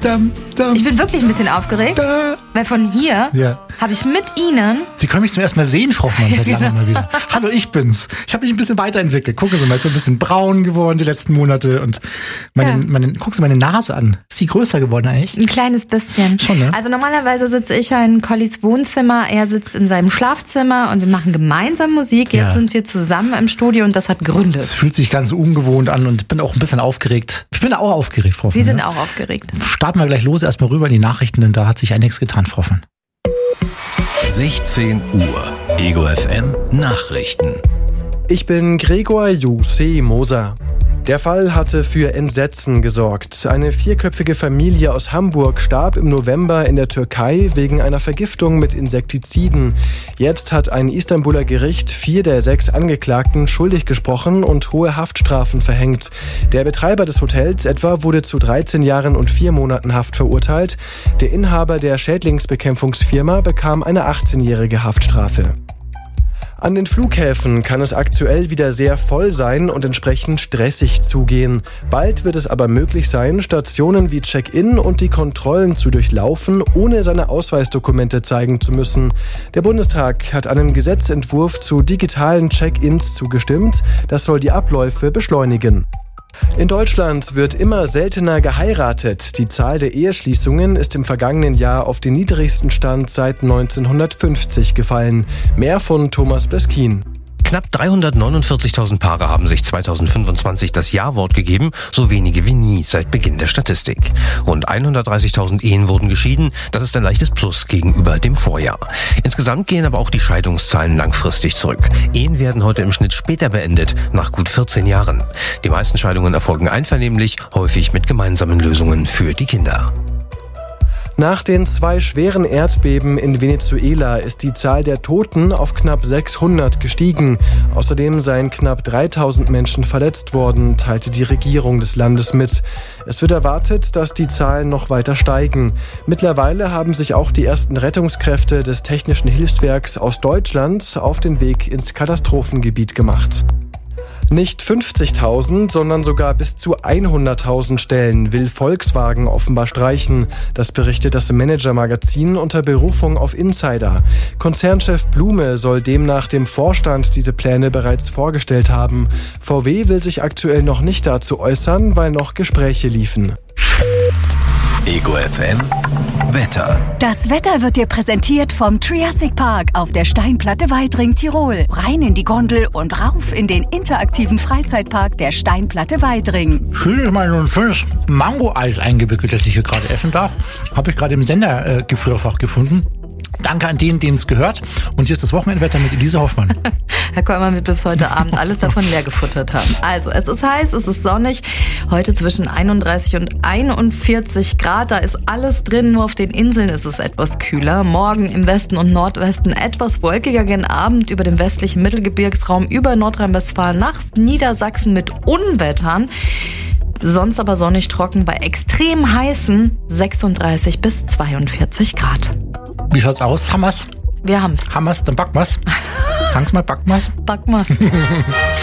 Ich bin wirklich ein bisschen aufgeregt, weil von hier habe ich mit Ihnen... Sie können mich zum ersten Mal sehen, Frau Hoffmann, seit langem mal wieder. Hallo, ich bin's. Ich habe mich ein bisschen weiterentwickelt. Gucken Sie mal, ich bin ein bisschen braun geworden die letzten Monate und gucken Sie meine Nase an. Ist die größer geworden eigentlich? Ein kleines bisschen. Schon, ne? Also normalerweise sitze ich ja in Collys Wohnzimmer, er sitzt in seinem Schlafzimmer und wir machen gemeinsam Musik. Jetzt sind wir zusammen im Studio und das hat Gründe. Es fühlt sich ganz ungewohnt an und bin auch ein bisschen aufgeregt. Ich bin auch aufgeregt, Frau Hoffmann. Sie sind auch aufgeregt. Starten wir gleich los, erstmal rüber in die Nachrichten, denn da hat sich einiges getan, Frau Hoffmann. 16 Uhr. Ego FM Nachrichten. Ich bin Gregor Jose Moser. Der Fall hatte für Entsetzen gesorgt. Eine 4-köpfige Familie aus Hamburg starb im November in der Türkei wegen einer Vergiftung mit Insektiziden. Jetzt hat ein Istanbuler Gericht 4 der 6 Angeklagten schuldig gesprochen und hohe Haftstrafen verhängt. Der Betreiber des Hotels etwa wurde zu 13 Jahren und 4 Monaten Haft verurteilt. Der Inhaber der Schädlingsbekämpfungsfirma bekam eine 18-jährige Haftstrafe. An den Flughäfen kann es aktuell wieder sehr voll sein und entsprechend stressig zugehen. Bald wird es aber möglich sein, Stationen wie Check-in und die Kontrollen zu durchlaufen, ohne seine Ausweisdokumente zeigen zu müssen. Der Bundestag hat einem Gesetzentwurf zu digitalen Check-ins zugestimmt. Das soll die Abläufe beschleunigen. In Deutschland wird immer seltener geheiratet. Die Zahl der Eheschließungen ist im vergangenen Jahr auf den niedrigsten Stand seit 1950 gefallen. Mehr von Thomas Bleskin. Knapp 349.000 Paare haben sich 2025 das Ja-Wort gegeben, so wenige wie nie seit Beginn der Statistik. Rund 130.000 Ehen wurden geschieden, das ist ein leichtes Plus gegenüber dem Vorjahr. Insgesamt gehen aber auch die Scheidungszahlen langfristig zurück. Ehen werden heute im Schnitt später beendet, nach gut 14 Jahren. Die meisten Scheidungen erfolgen einvernehmlich, häufig mit gemeinsamen Lösungen für die Kinder. Nach den 2 schweren Erdbeben in Venezuela ist die Zahl der Toten auf knapp 600 gestiegen. Außerdem seien knapp 3000 Menschen verletzt worden, teilte die Regierung des Landes mit. Es wird erwartet, dass die Zahlen noch weiter steigen. Mittlerweile haben sich auch die ersten Rettungskräfte des Technischen Hilfswerks aus Deutschland auf den Weg ins Katastrophengebiet gemacht. Nicht 50.000, sondern sogar bis zu 100.000 Stellen will Volkswagen offenbar streichen. Das berichtet das Manager-Magazin unter Berufung auf Insider. Konzernchef Blume soll demnach dem Vorstand diese Pläne bereits vorgestellt haben. VW will sich aktuell noch nicht dazu äußern, weil noch Gespräche liefen. Ego FM Wetter. Das Wetter wird dir präsentiert vom Triassic Park auf der Steinplatte Weidring, Tirol. Rein in die Gondel und rauf in den interaktiven Freizeitpark der Steinplatte Weidring. Schön ist mal so ein schönes Mango-Eis eingewickelt, das ich hier gerade essen darf. Habe ich gerade im Sender-Gefrierfach gefunden. Danke an den, dem es gehört. Und hier ist das Wochenendwetter mit Elise Hoffmann. Herr Kollmann wird bis heute Abend alles davon leer gefuttert haben. Also, es ist heiß, es ist sonnig. Heute zwischen 31 und 41 Grad. Da ist alles drin. Nur auf den Inseln ist es etwas kühler. Morgen im Westen und Nordwesten etwas wolkiger gen Abend über dem westlichen Mittelgebirgsraum über Nordrhein-Westfalen nach Niedersachsen mit Unwettern. Sonst aber sonnig trocken bei extrem heißen 36 bis 42 Grad. Wie schaut's aus? Hammers? Wir haben's. Hammers, dann backen wir's. Sag's mal, backen wir's? Backen wir's.